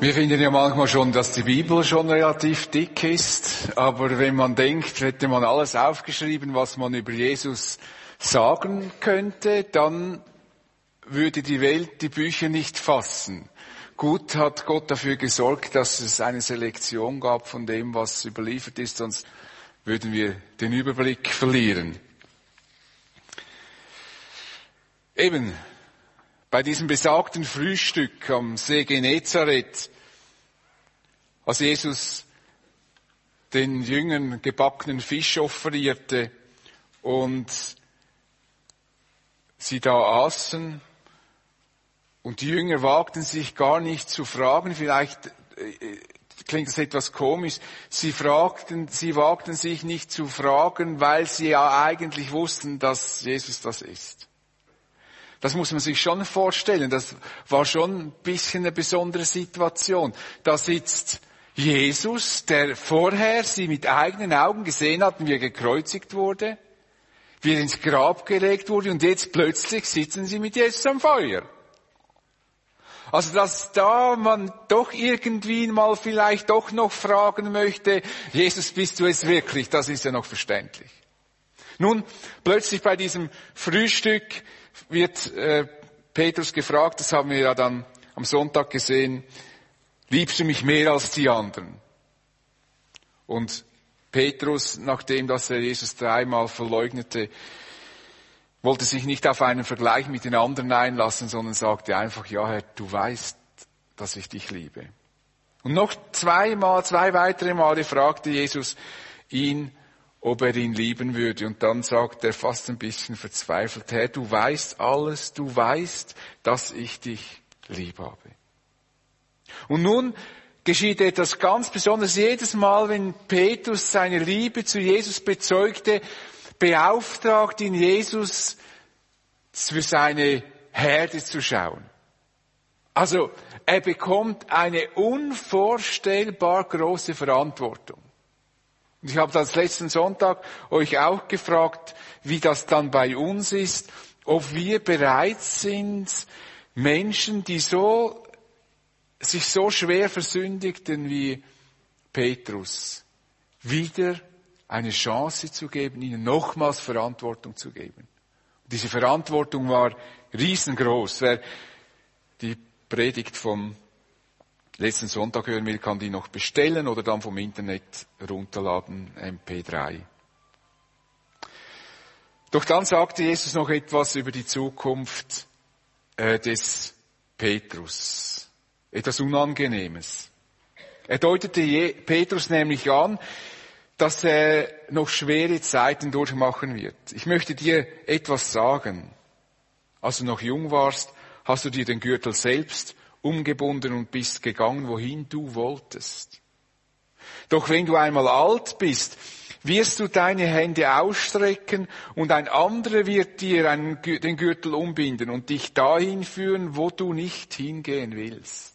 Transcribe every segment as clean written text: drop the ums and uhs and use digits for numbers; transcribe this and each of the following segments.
Wir finden ja manchmal schon, dass die Bibel schon relativ dick ist, aber wenn man denkt, hätte man alles aufgeschrieben, was man über Jesus sagen könnte, dann würde die Welt die Bücher nicht fassen. Gut hat Gott dafür gesorgt, dass es eine Selektion gab von dem, was überliefert ist, sonst würden wir den Überblick verlieren. Eben, bei diesem besagten Frühstück am See Genezareth, als Jesus den Jüngern gebackenen Fisch offerierte und sie da aßen und die Jünger wagten sich gar nicht zu fragen, vielleicht klingt das etwas komisch, sie wagten sich nicht zu fragen, weil sie ja eigentlich wussten, dass Jesus das ist. Das muss man sich schon vorstellen, das war schon ein bisschen eine besondere Situation. Da sitzt Jesus, der vorher sie mit eigenen Augen gesehen hatten, wie er gekreuzigt wurde, wie er ins Grab gelegt wurde und jetzt plötzlich sitzen sie mit Jesus am Feuer. Also dass da man doch irgendwie mal vielleicht doch noch fragen möchte, Jesus, bist du es wirklich? Das ist ja noch verständlich. Nun, plötzlich bei diesem Frühstück wird Petrus gefragt, das haben wir ja dann am Sonntag gesehen, liebst du mich mehr als die anderen? Und Petrus, nachdem dass er Jesus 3-mal verleugnete, wollte sich nicht auf einen Vergleich mit den anderen einlassen, sondern sagte einfach, ja Herr, du weißt, dass ich dich liebe. Und noch zwei weitere Male fragte Jesus ihn, ob er ihn lieben würde. Und dann sagt er fast ein bisschen verzweifelt, Herr, du weißt alles, du weißt, dass ich dich lieb habe. Und nun geschieht etwas ganz Besonderes. Jedes Mal, wenn Petrus seine Liebe zu Jesus bezeugte, beauftragt ihn Jesus, für seine Herde zu schauen. Also, er bekommt eine unvorstellbar große Verantwortung. Und ich habe das letzten Sonntag euch auch gefragt, wie das dann bei uns ist, ob wir bereit sind, Menschen, die sich so schwer versündigten wie Petrus, wieder eine Chance zu geben, ihnen nochmals Verantwortung zu geben. Und diese Verantwortung war riesengroß. Wer die Predigt vom letzten Sonntag hören will, kann die noch bestellen oder dann vom Internet runterladen, MP3. Doch dann sagte Jesus noch etwas über die Zukunft des Petrus. Etwas Unangenehmes. Er deutete Petrus nämlich an, dass er noch schwere Zeiten durchmachen wird. Ich möchte dir etwas sagen. Als du noch jung warst, hast du dir den Gürtel selbst umgebunden und bist gegangen, wohin du wolltest. Doch wenn du einmal alt bist, wirst du deine Hände ausstrecken und ein anderer wird dir den Gürtel umbinden und dich dahin führen, wo du nicht hingehen willst.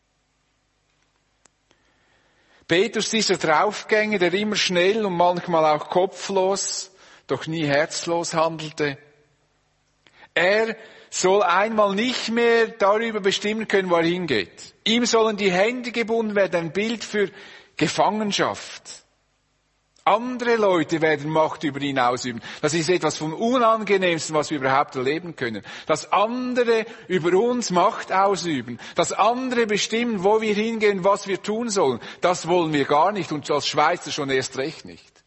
Petrus, dieser Draufgänger, der immer schnell und manchmal auch kopflos, doch nie herzlos handelte, er soll einmal nicht mehr darüber bestimmen können, wo er hingeht. Ihm sollen die Hände gebunden werden, ein Bild für Gefangenschaft. Andere Leute werden Macht über ihn ausüben. Das ist etwas vom Unangenehmsten, was wir überhaupt erleben können. Dass andere über uns Macht ausüben. Dass andere bestimmen, wo wir hingehen, was wir tun sollen. Das wollen wir gar nicht und als Schweizer schon erst recht nicht.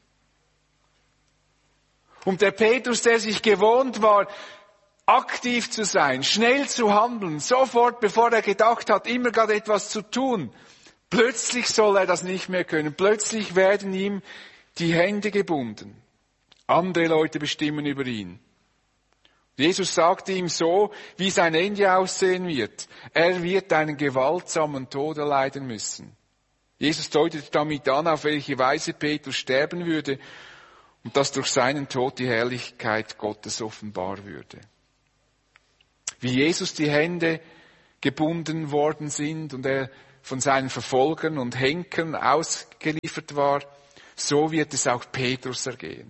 Und der Petrus, der sich gewohnt war, aktiv zu sein, schnell zu handeln, sofort, bevor er gedacht hat, immer gerade etwas zu tun, plötzlich soll er das nicht mehr können. Plötzlich werden ihm die Hände gebunden. Andere Leute bestimmen über ihn. Jesus sagte ihm so, wie sein Ende aussehen wird. Er wird einen gewaltsamen Tod erleiden müssen. Jesus deutet damit an, auf welche Weise Petrus sterben würde und dass durch seinen Tod die Herrlichkeit Gottes offenbar würde. Wie Jesus die Hände gebunden worden sind und er von seinen Verfolgern und Henkern ausgeliefert war, so wird es auch Petrus ergehen.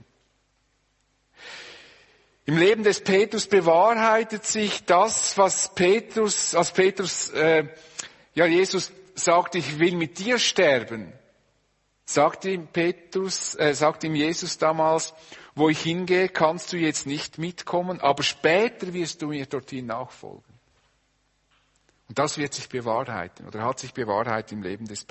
Im Leben des Petrus bewahrheitet sich das, was Jesus sagt, ich will mit dir sterben, sagt ihm Jesus damals, wo ich hingehe, kannst du jetzt nicht mitkommen, aber später wirst du mir dorthin nachfolgen. Und das wird sich bewahrheiten, oder hat sich bewahrheitet im Leben des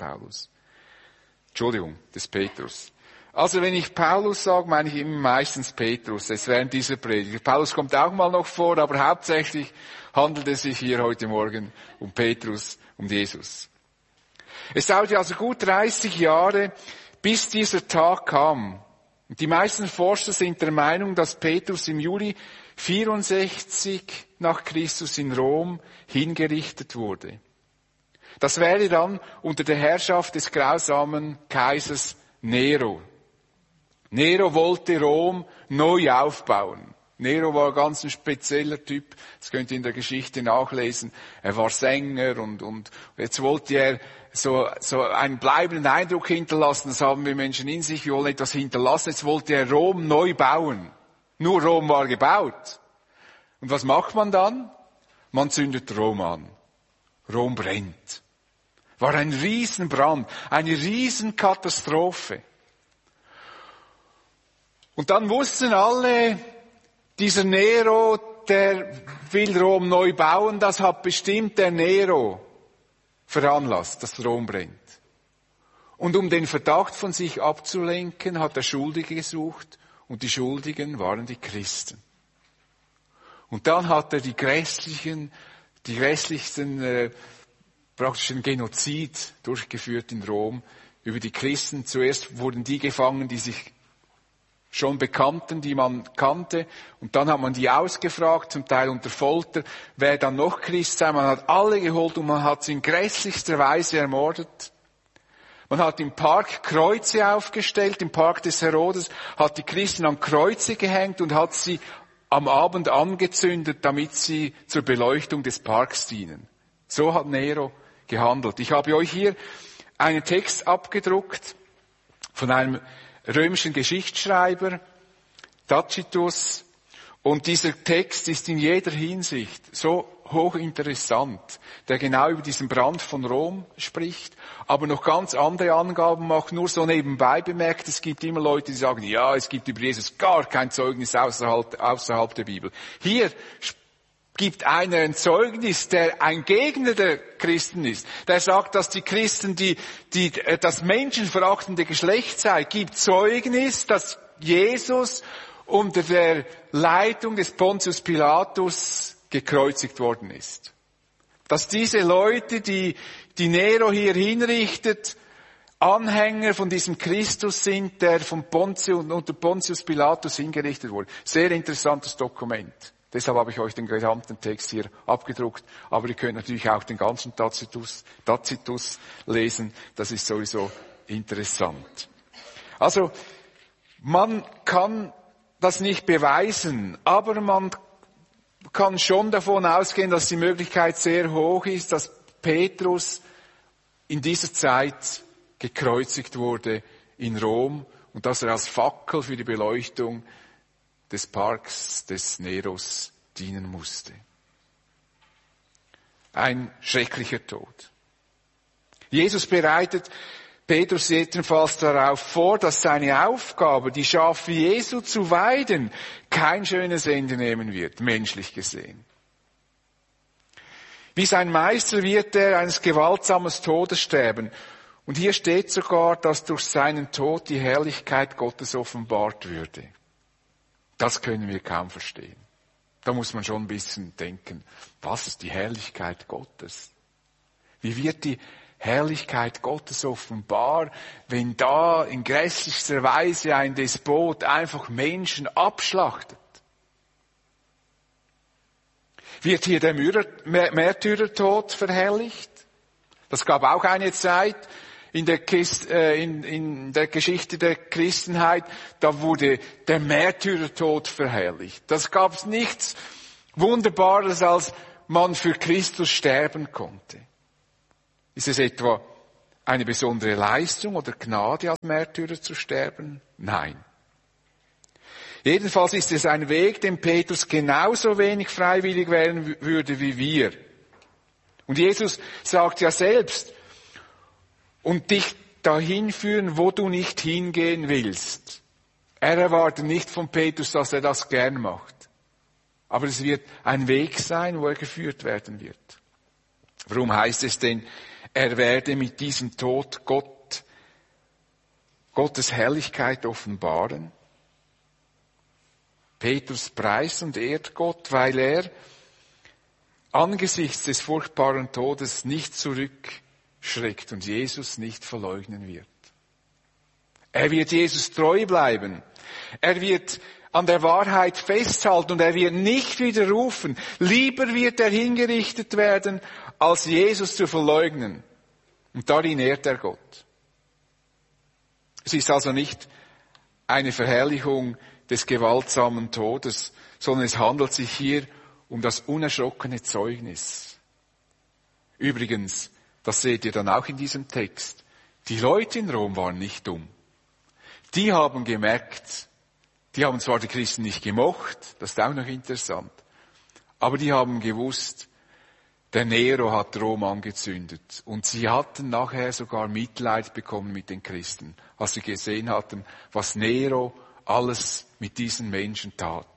Petrus. Also wenn ich Paulus sage, meine ich immer meistens Petrus, es während dieser Predigt. Paulus kommt auch mal noch vor, aber hauptsächlich handelt es sich hier heute Morgen um Petrus, um Jesus. Es dauerte also gut 30 Jahre, bis dieser Tag kam. Und die meisten Forscher sind der Meinung, dass Petrus im Juli 64 nach Christus in Rom hingerichtet wurde. Das wäre dann unter der Herrschaft des grausamen Kaisers Nero. Nero wollte Rom neu aufbauen. Nero war ganz ein spezieller Typ, das könnt ihr in der Geschichte nachlesen. Er war Sänger und jetzt wollte er so einen bleibenden Eindruck hinterlassen. Das haben wir Menschen in sich, wir wollen etwas hinterlassen. Jetzt wollte er Rom neu bauen. Nur Rom war gebaut. Und was macht man dann? Man zündet Rom an. Rom brennt. War ein Riesenbrand, eine Riesenkatastrophe. Und dann wussten alle, dieser Nero, der will Rom neu bauen, das hat bestimmt der Nero veranlasst, dass Rom brennt. Und um den Verdacht von sich abzulenken, hat er Schuldige gesucht und die Schuldigen waren die Christen. Und dann hat er die grässlichsten praktischen Genozid durchgeführt in Rom über die Christen. Zuerst wurden die gefangen, die sich schon bekannten, die man kannte. Und dann hat man die ausgefragt, zum Teil unter Folter, wer dann noch Christ sei. Man hat alle geholt und man hat sie in grässlichster Weise ermordet. Man hat im Park Kreuze aufgestellt, im Park des Herodes, hat die Christen an Kreuze gehängt und hat sie am Abend angezündet, damit sie zur Beleuchtung des Parks dienen. So hat Nero gehandelt. Ich habe euch hier einen Text abgedruckt von einem römischen Geschichtsschreiber, Tacitus, und dieser Text ist in jeder Hinsicht so hochinteressant, der genau über diesen Brand von Rom spricht, aber noch ganz andere Angaben macht, nur so nebenbei bemerkt. Es gibt immer Leute, die sagen, ja, es gibt über Jesus gar kein Zeugnis außerhalb der Bibel. Hier gibt einer ein Zeugnis, der ein Gegner der Christen ist. Der sagt, dass die Christen das menschenverachtende Geschlecht sei. Gibt Zeugnis, dass Jesus unter der Leitung des Pontius Pilatus gekreuzigt worden ist. Dass diese Leute, die Nero hier hinrichtet, Anhänger von diesem Christus sind, der unter Pontius Pilatus hingerichtet wurde. Sehr interessantes Dokument. Deshalb habe ich euch den gesamten Text hier abgedruckt. Aber ihr könnt natürlich auch den ganzen Tacitus lesen. Das ist sowieso interessant. Also, man kann das nicht beweisen, aber man kann schon davon ausgehen, dass die Möglichkeit sehr hoch ist, dass Petrus in dieser Zeit gekreuzigt wurde in Rom und dass er als Fackel für die Beleuchtung des Parks des Neros dienen musste. Ein schrecklicher Tod. Jesus bereitet Petrus jedenfalls darauf vor, dass seine Aufgabe, die Schafe Jesu zu weiden, kein schönes Ende nehmen wird, menschlich gesehen. Wie sein Meister wird er eines gewaltsamen Todes sterben. Und hier steht sogar, dass durch seinen Tod die Herrlichkeit Gottes offenbart würde. Das können wir kaum verstehen. Da muss man schon ein bisschen denken, was ist die Herrlichkeit Gottes? Wie wird die Herrlichkeit Gottes offenbar, wenn da in grässlichster Weise ein Despot einfach Menschen abschlachtet? Wird hier der Märtyrertod verherrlicht? Das gab auch eine Zeit in der Geschichte der Christenheit, da wurde der Märtyrertod verherrlicht. Das gab es nichts Wunderbares, als man für Christus sterben konnte. Ist es etwa eine besondere Leistung oder Gnade, als Märtyrer zu sterben? Nein. Jedenfalls ist es ein Weg, den Petrus genauso wenig freiwillig wählen würde wie wir. Und Jesus sagt ja selbst, und dich dahin führen, wo du nicht hingehen willst. Er erwartet nicht von Petrus, dass er das gern macht. Aber es wird ein Weg sein, wo er geführt werden wird. Warum heißt es denn, er werde mit diesem Tod Gottes Herrlichkeit offenbaren? Petrus preist und ehrt Gott, weil er angesichts des furchtbaren Todes nicht zurückschreckt und Jesus nicht verleugnen wird. Er wird Jesus treu bleiben. Er wird an der Wahrheit festhalten und er wird nicht widerrufen. Lieber wird er hingerichtet werden, als Jesus zu verleugnen. Und darin ehrt er Gott. Es ist also nicht eine Verherrlichung des gewaltsamen Todes, sondern es handelt sich hier um das unerschrockene Zeugnis. Übrigens, das seht ihr dann auch in diesem Text, die Leute in Rom waren nicht dumm. Die haben gemerkt, die haben zwar die Christen nicht gemocht, das ist auch noch interessant, aber die haben gewusst, der Nero hat Rom angezündet. Und sie hatten nachher sogar Mitleid bekommen mit den Christen, als sie gesehen hatten, was Nero alles mit diesen Menschen tat.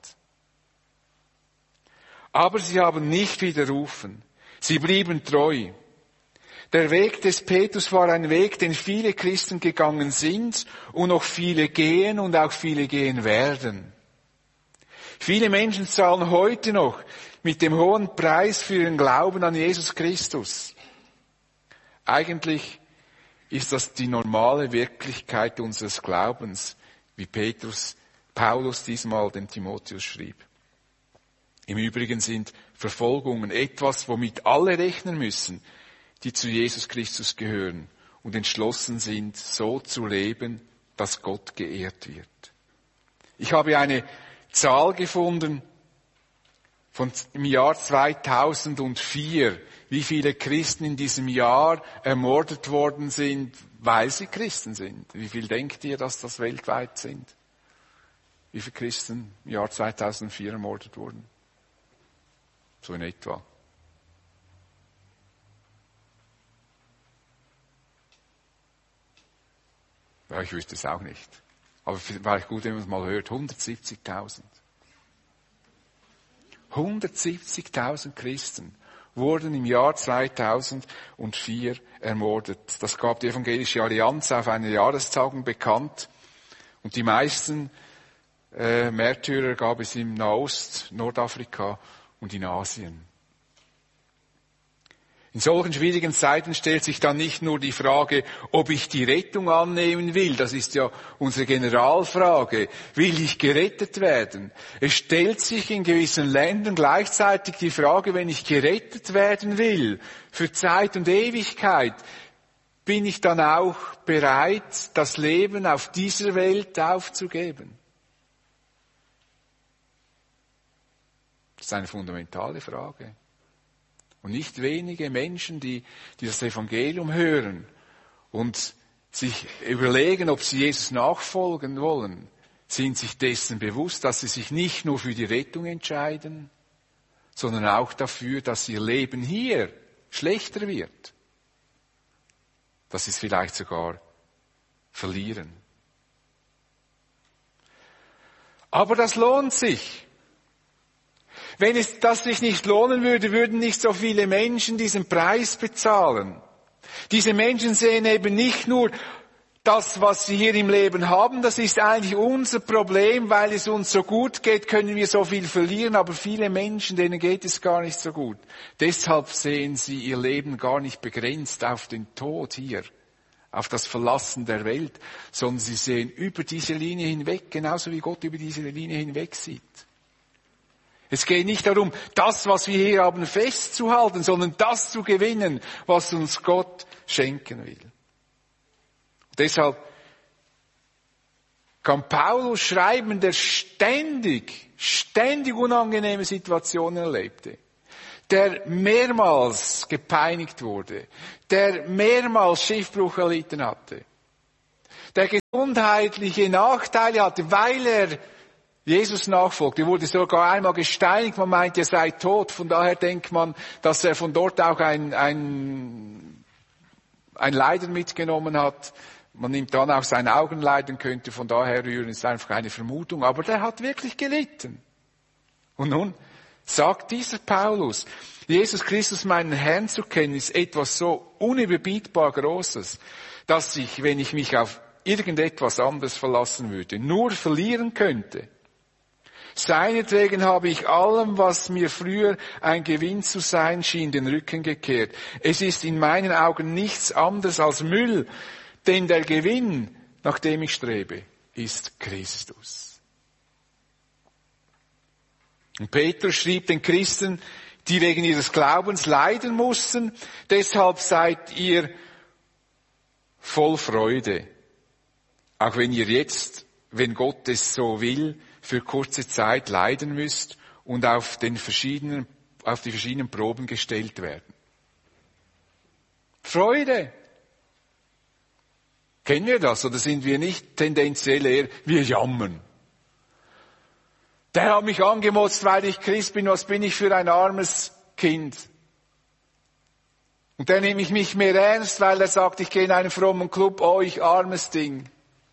Aber sie haben nicht widerrufen. Sie blieben treu. Der Weg des Petrus war ein Weg, den viele Christen gegangen sind und noch viele gehen und auch viele gehen werden. Viele Menschen zahlen heute noch mit dem hohen Preis für ihren Glauben an Jesus Christus. Eigentlich ist das die normale Wirklichkeit unseres Glaubens, wie Paulus diesmal dem Timotheus schrieb. Im Übrigen sind Verfolgungen etwas, womit alle rechnen müssen, die zu Jesus Christus gehören und entschlossen sind, so zu leben, dass Gott geehrt wird. Ich habe eine Zahl gefunden von im Jahr 2004, wie viele Christen in diesem Jahr ermordet worden sind, weil sie Christen sind. Wie viel denkt ihr, dass das weltweit sind? Wie viele Christen im Jahr 2004 ermordet wurden? So in etwa. Ja, ich wüsste es auch nicht. Aber vielleicht gut, wenn man es mal hört. 170.000. 170.000 Christen wurden im Jahr 2004 ermordet. Das gab die Evangelische Allianz auf einer Jahrestagung bekannt. Und die meisten Märtyrer gab es im Nahost, Nordafrika und in Asien. In solchen schwierigen Zeiten stellt sich dann nicht nur die Frage, ob ich die Rettung annehmen will. Das ist ja unsere Generalfrage. Will ich gerettet werden? Es stellt sich in gewissen Ländern gleichzeitig die Frage, wenn ich gerettet werden will, für Zeit und Ewigkeit, bin ich dann auch bereit, das Leben auf dieser Welt aufzugeben? Das ist eine fundamentale Frage. Und nicht wenige Menschen, die das Evangelium hören und sich überlegen, ob sie Jesus nachfolgen wollen, sind sich dessen bewusst, dass sie sich nicht nur für die Rettung entscheiden, sondern auch dafür, dass ihr Leben hier schlechter wird. Dass sie es vielleicht sogar verlieren. Aber das lohnt sich. Wenn es das sich nicht lohnen würde, würden nicht so viele Menschen diesen Preis bezahlen. Diese Menschen sehen eben nicht nur das, was sie hier im Leben haben, das ist eigentlich unser Problem, weil es uns so gut geht, können wir so viel verlieren, aber viele Menschen, denen geht es gar nicht so gut. Deshalb sehen sie ihr Leben gar nicht begrenzt auf den Tod hier, auf das Verlassen der Welt, sondern sie sehen über diese Linie hinweg, genauso wie Gott über diese Linie hinweg sieht. Es geht nicht darum, das, was wir hier haben, festzuhalten, sondern das zu gewinnen, was uns Gott schenken will. Deshalb kann Paulus schreiben, der ständig unangenehme Situationen erlebte, der mehrmals gepeinigt wurde, der mehrmals Schiffbruch erlitten hatte, der gesundheitliche Nachteile hatte, weil er Jesus nachfolgte. Er wurde sogar einmal gesteinigt, man meint, er sei tot. Von daher denkt man, dass er von dort auch ein ein Leiden mitgenommen hat. Man nimmt dann auch sein Augenleiden, könnte von daher rühren, ist einfach eine Vermutung. Aber der hat wirklich gelitten. Und nun sagt dieser Paulus, Jesus Christus, meinen Herrn zu kennen, ist etwas so unüberbietbar Großes, dass ich, wenn ich mich auf irgendetwas anderes verlassen würde, nur verlieren könnte. Seinetwegen habe ich allem, was mir früher ein Gewinn zu sein schien, den Rücken gekehrt. Es ist in meinen Augen nichts anderes als Müll, denn der Gewinn, nach dem ich strebe, ist Christus. Und Petrus schrieb den Christen, die wegen ihres Glaubens leiden mussten, deshalb seid ihr voll Freude. Auch wenn ihr jetzt, wenn Gott es so will, für kurze Zeit leiden müsst und auf die verschiedenen Proben gestellt werden. Freude. Kennen wir das oder sind wir nicht tendenziell eher, wir jammern? Der hat mich angemotzt, weil ich Christ bin, was bin ich für ein armes Kind? Und der nehme ich mich mehr ernst, weil er sagt, ich gehe in einen frommen Club, oh, ich armes Ding.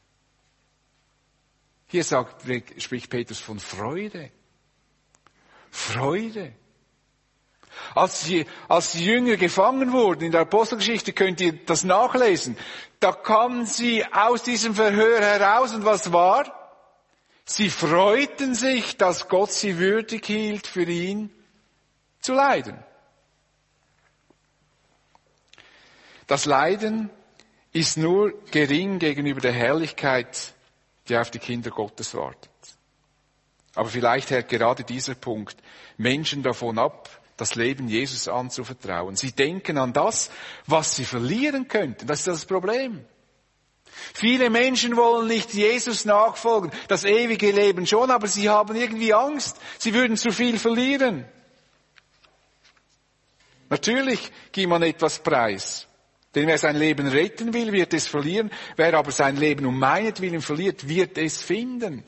Hier spricht Petrus von Freude. Freude. Als die Jünger gefangen wurden, in der Apostelgeschichte könnt ihr das nachlesen, da kamen sie aus diesem Verhör heraus und was war? Sie freuten sich, dass Gott sie würdig hielt, für ihn zu leiden. Das Leiden ist nur gering gegenüber der Herrlichkeit, die auf die Kinder Gottes wartet. Aber vielleicht hält gerade dieser Punkt Menschen davon ab, das Leben Jesus anzuvertrauen. Sie denken an das, was sie verlieren könnten. Das ist das Problem. Viele Menschen wollen nicht Jesus nachfolgen, das ewige Leben schon, aber sie haben irgendwie Angst, sie würden zu viel verlieren. Natürlich gibt man etwas preis. Denn wer sein Leben retten will, wird es verlieren. Wer aber sein Leben um meinetwillen verliert, wird es finden.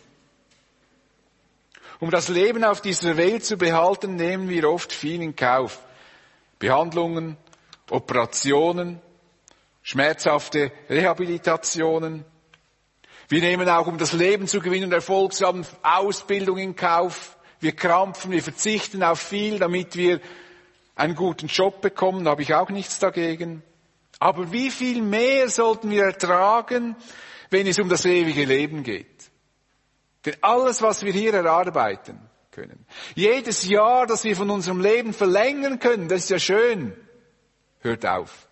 Um das Leben auf dieser Welt zu behalten, nehmen wir oft viel in Kauf. Behandlungen, Operationen, schmerzhafte Rehabilitationen. Wir nehmen auch, um das Leben zu gewinnen und Erfolg zu haben, Ausbildung in Kauf. Wir krampfen, wir verzichten auf viel, damit wir einen guten Job bekommen. Da habe ich auch nichts dagegen. Aber wie viel mehr sollten wir ertragen, wenn es um das ewige Leben geht? Denn alles, was wir hier erarbeiten können, jedes Jahr, das wir von unserem Leben verlängern können, das ist ja schön, hört auf.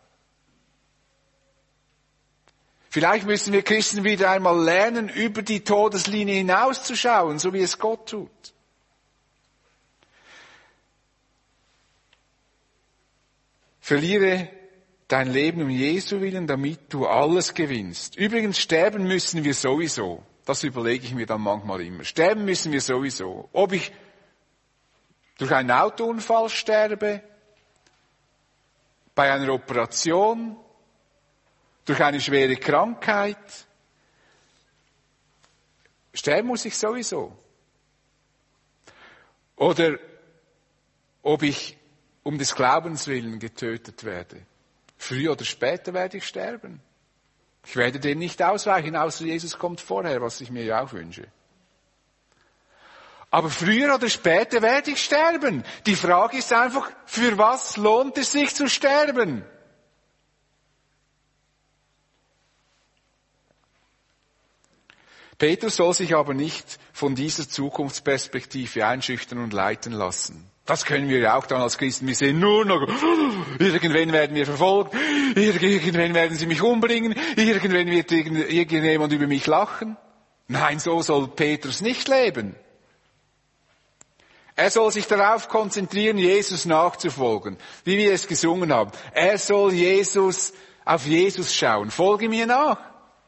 Vielleicht müssen wir Christen wieder einmal lernen, über die Todeslinie hinauszuschauen, so wie es Gott tut. Verliere dein Leben um Jesu willen, damit du alles gewinnst. Übrigens, sterben müssen wir sowieso. Das überlege ich mir dann manchmal immer. Sterben müssen wir sowieso. Ob ich durch einen Autounfall sterbe, bei einer Operation, durch eine schwere Krankheit. Sterben muss ich sowieso. Oder ob ich um des Glaubens willen getötet werde. Früher oder später werde ich sterben. Ich werde dem nicht ausweichen, außer Jesus kommt vorher, was ich mir ja auch wünsche. Aber früher oder später werde ich sterben. Die Frage ist einfach, für was lohnt es sich zu sterben? Petrus soll sich aber nicht von dieser Zukunftsperspektive einschüchtern und leiten lassen. Das können wir ja auch dann als Christen. Wir sehen nur noch, irgendwann werden wir verfolgt, irgendwann werden sie mich umbringen, irgendwann wird irgendjemand über mich lachen. Nein, so soll Petrus nicht leben. Er soll sich darauf konzentrieren, Jesus nachzufolgen, wie wir es gesungen haben. Er soll auf Jesus schauen. Folge mir nach.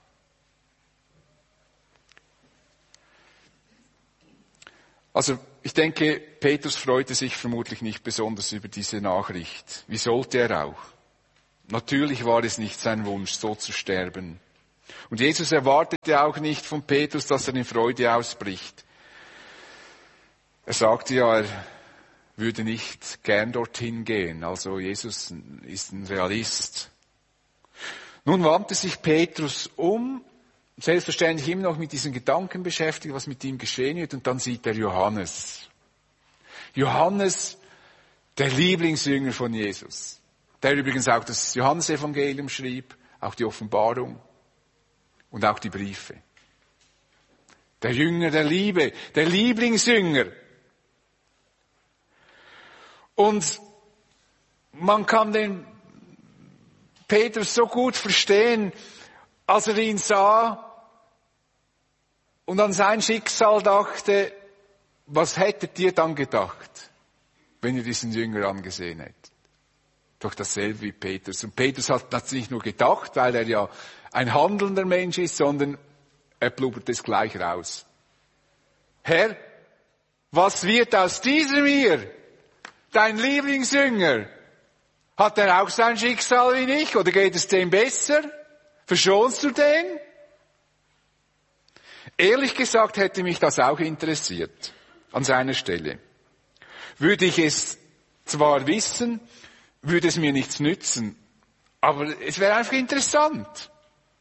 Also, ich denke, Petrus freute sich vermutlich nicht besonders über diese Nachricht. Wie sollte er auch? Natürlich war es nicht sein Wunsch, so zu sterben. Und Jesus erwartete auch nicht von Petrus, dass er in Freude ausbricht. Er sagte ja, er würde nicht gern dorthin gehen. Also Jesus ist ein Realist. Nun wandte sich Petrus um, selbstverständlich immer noch mit diesen Gedanken beschäftigt, was mit ihm geschehen wird, und dann sieht er Johannes. Johannes, der Lieblingsjünger von Jesus, der übrigens auch das Johannesevangelium schrieb, auch die Offenbarung und auch die Briefe. Der Jünger der Liebe, der Lieblingsjünger. Und man kann den Petrus so gut verstehen, als er ihn sah und an sein Schicksal dachte. Was hättet ihr dann gedacht, wenn ihr diesen Jünger angesehen hättet? Doch dasselbe wie Petrus. Und Petrus hat das nicht nur gedacht, weil er ja ein handelnder Mensch ist, sondern er blubbert es gleich raus. Herr, was wird aus diesem hier? Dein Lieblingsjünger? Hat er auch sein Schicksal wie ich? Oder geht es dem besser? Verschonst du den? Ehrlich gesagt hätte mich das auch interessiert, an seiner Stelle. Würde ich es zwar wissen, würde es mir nichts nützen, aber es wäre einfach interessant.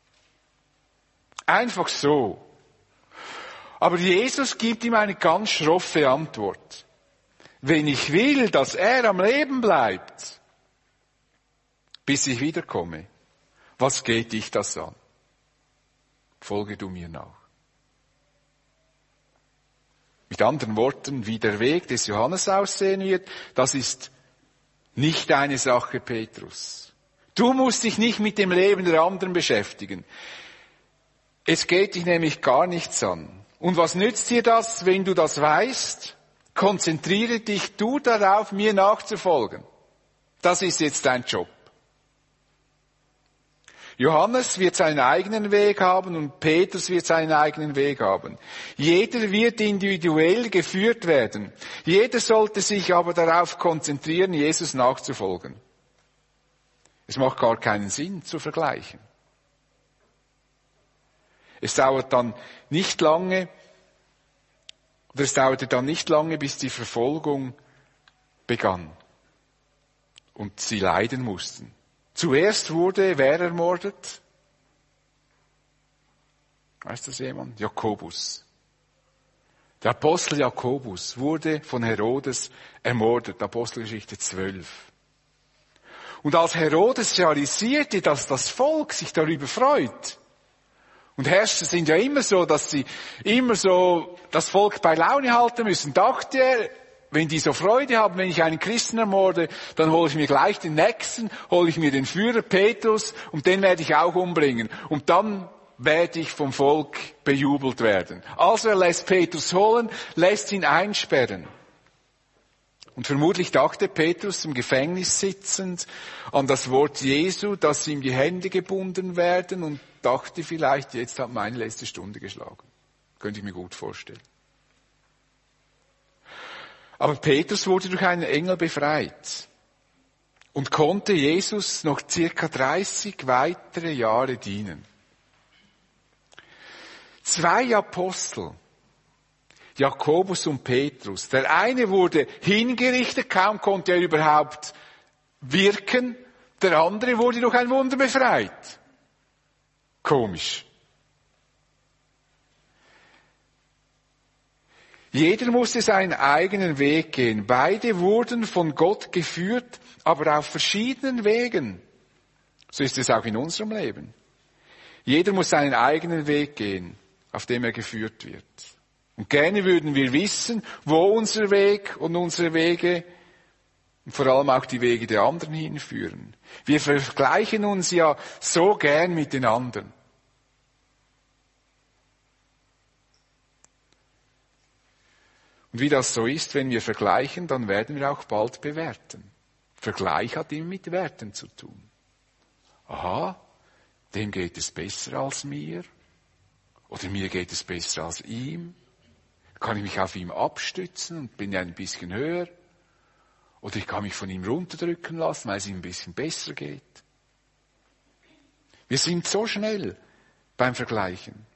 Einfach so. Aber Jesus gibt ihm eine ganz schroffe Antwort. Wenn ich will, dass er am Leben bleibt, bis ich wiederkomme, was geht dich das an? Folge du mir nach. Mit anderen Worten, wie der Weg des Johannes aussehen wird, das ist nicht deine Sache, Petrus. Du musst dich nicht mit dem Leben der anderen beschäftigen. Es geht dich nämlich gar nichts an. Und was nützt dir das, wenn du das weißt? Konzentriere dich du darauf, mir nachzufolgen. Das ist jetzt dein Job. Johannes wird seinen eigenen Weg haben und Petrus wird seinen eigenen Weg haben. Jeder wird individuell geführt werden. Jeder sollte sich aber darauf konzentrieren, Jesus nachzufolgen. Es macht gar keinen Sinn zu vergleichen. Es dauerte dann nicht lange, bis die Verfolgung begann und sie leiden mussten. Zuerst wurde wer ermordet? Weiß das jemand? Jakobus. Der Apostel Jakobus wurde von Herodes ermordet, Apostelgeschichte 12. Und als Herodes realisierte, dass das Volk sich darüber freut, und Herrscher sind ja immer so, dass sie immer so das Volk bei Laune halten müssen, dachte er, wenn die so Freude haben, wenn ich einen Christen ermorde, dann hole ich mir gleich den Nächsten, hole ich mir den Führer Petrus und den werde ich auch umbringen. Und dann werde ich vom Volk bejubelt werden. Also er lässt Petrus holen, lässt ihn einsperren. Und vermutlich dachte Petrus im Gefängnis sitzend an das Wort Jesu, dass ihm die Hände gebunden werden, und dachte vielleicht, jetzt hat meine letzte Stunde geschlagen. Könnte ich mir gut vorstellen. Aber Petrus wurde durch einen Engel befreit und konnte Jesus noch circa 30 weitere Jahre dienen. 2 Apostel, Jakobus und Petrus. Der eine wurde hingerichtet, kaum konnte er überhaupt wirken. Der andere wurde durch ein Wunder befreit. Komisch. Jeder musste seinen eigenen Weg gehen. Beide wurden von Gott geführt, aber auf verschiedenen Wegen. So ist es auch in unserem Leben. Jeder muss seinen eigenen Weg gehen, auf dem er geführt wird. Und gerne würden wir wissen, wo unser Weg und unsere Wege und vor allem auch die Wege der anderen hinführen. Wir vergleichen uns ja so gern mit den anderen. Und wie das so ist, wenn wir vergleichen, dann werden wir auch bald bewerten. Vergleich hat immer mit Werten zu tun. Aha, dem geht es besser als mir. Oder mir geht es besser als ihm. Kann ich mich auf ihm abstützen und bin ja ein bisschen höher? Oder ich kann mich von ihm runterdrücken lassen, weil es ihm ein bisschen besser geht. Wir sind so schnell beim Vergleichen.